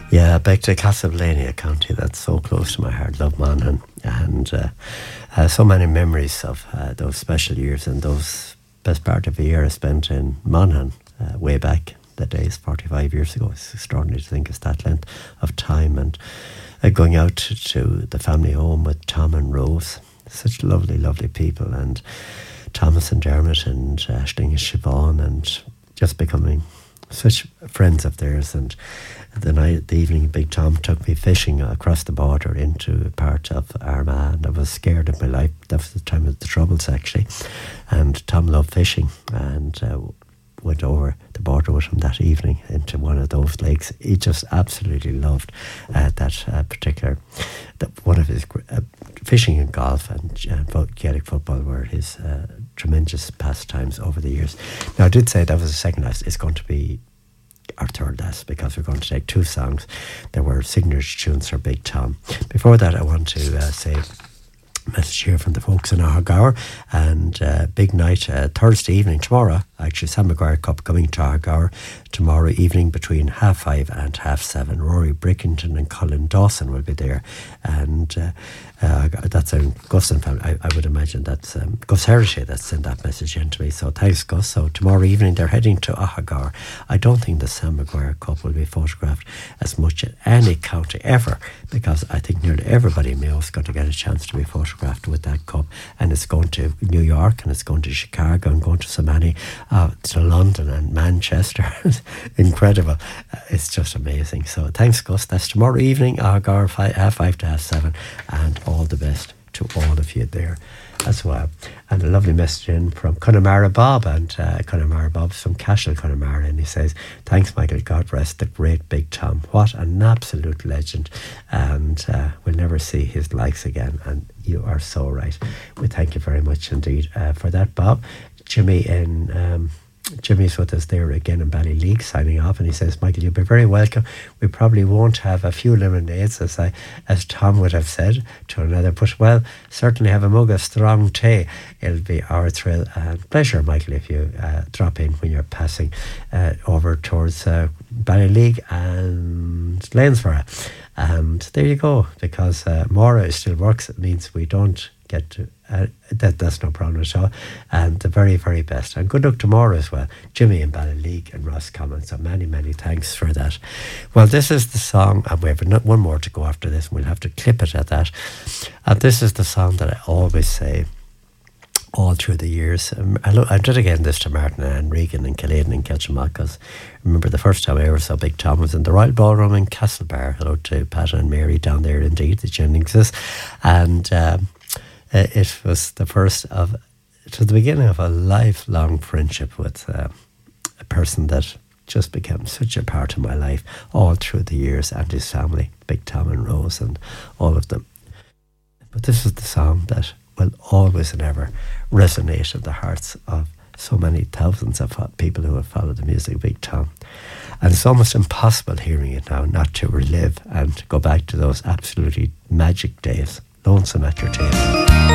Yeah, back to Castlevania County. That's so close to my heart. Love Monaghan. And so many memories of those special years and those best part of a year I spent in Monaghan way back the days, 45 years ago. It's extraordinary to think it's that length of time. And going out to the family home with Tom and Rose. Such lovely, lovely people. And Thomas and Dermot and Aisling and Siobhan, and just becoming such friends of theirs. And the evening Big Tom took me fishing across the border into a part of Armagh, and I was scared of my life. That was the time of the Troubles, actually. And Tom loved fishing, and went over the border with him that evening into one of those lakes. He just absolutely loved that particular, one of his fishing and golf and Gaelic football were his tremendous pastimes over the years. Now, I did say that was the second last. It's going to be our third last, because we're going to take two songs that were signature tunes for Big Tom. Before that, I want to say message here from the folks in Argour, and big night Thursday evening, tomorrow actually, Sam Maguire Cup coming to Argour tomorrow evening between 5:30 and 7:30. Rory Brickington and Colin Dawson will be there, and that's a Gus and family. I would imagine that's Gus Heritage that sent that message in to me, so thanks Gus. So tomorrow evening they're heading to Argour. I don't think the Sam Maguire Cup will be photographed as much in any county ever, because I think nearly everybody in Mayo is going to get a chance to be photographed with that cup, and it's going to New York and it's going to Chicago and going to so many, to London and Manchester. Incredible. It's just amazing. So thanks Gus. That's tomorrow evening, Argour, 5:30 to 7:30, and all the best to all of you there as well. And a lovely message in from Connemara Bob, and Connemara Bob's from Cashel, Connemara, and he says, thanks Michael, God rest the great Big Tom. What an absolute legend, and we'll never see his likes again, and you are so right. We thank you very much indeed for that, Bob. Jimmy's with us there again in Ballyleague, signing off, and he says, Michael, you'll be very welcome. We probably won't have a few lemonades, as Tom would have said to another, but well, certainly have a mug of strong tea. It'll be our thrill and pleasure, Michael, if you drop in when you're passing over towards Ballyleague and Lanesborough. And there you go, because Maura still works. It means we don't get to that's no problem at all, and the very, very best, and good luck tomorrow as well, Jimmy in Ballyleague and Ross Common. So many, many thanks for that. Well, this is the song, and we have one more to go after this, and we'll have to clip it at that. And this is the song that I always say all through the years. I did again this to Martin and Regan and Killaden and Kilchamack, because I remember the first time I ever saw Big Tom was in the Royal Ballroom in Castlebar. Hello to Pat and Mary down there, indeed, the Jenningses. And it was the beginning of a lifelong friendship with a person that just became such a part of my life all through the years, and his family, Big Tom and Rose and all of them. But this is the song that will always and ever resonate in the hearts of so many thousands of people who have followed the music of Big Tom. And it's almost impossible hearing it now not to relive and go back to those absolutely magic days. Lonesome at Your Table.